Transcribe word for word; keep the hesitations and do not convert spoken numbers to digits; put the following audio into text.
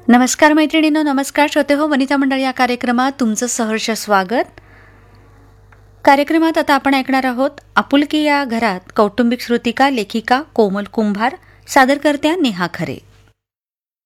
नमस्कार मैत्रिणींनो, नमस्कार श्रोते हो. वनिता मंडळ या कार्यक्रमात तुमचं सहर्ष स्वागत. कार्यक्रमात आता आपण ऐकणार आहोत आपुलकी या घरात कौटुंबिक श्रुतिका, लेखिका कोमल कुंभार, सादरकर्त्या नेहा खरे.